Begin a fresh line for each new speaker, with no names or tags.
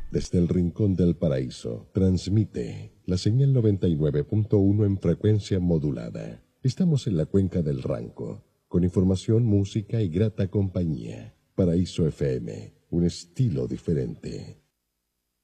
Desde el rincón del paraíso, transmite la señal 99.1 en frecuencia modulada. Estamos en la cuenca del Ranco, con información, música y grata compañía. Paraíso FM, un estilo diferente.